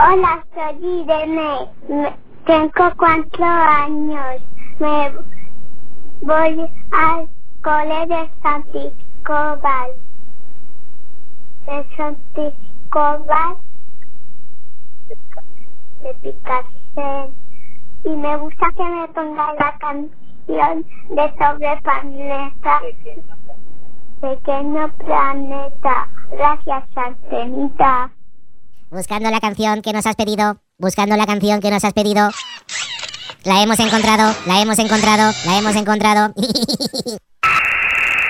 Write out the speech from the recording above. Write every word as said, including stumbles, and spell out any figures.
Hola, soy Irene. Me- tengo cuatro años. Me voy al cole de San Cristóbal. De San Cristóbal de Picassent. Y me gusta que me ponga la canción de Sobre Planeta. Pequeño planeta. Gracias, Antenita. Buscando la canción que nos has pedido, buscando la canción que nos has pedido. La hemos encontrado, la hemos encontrado, la hemos encontrado.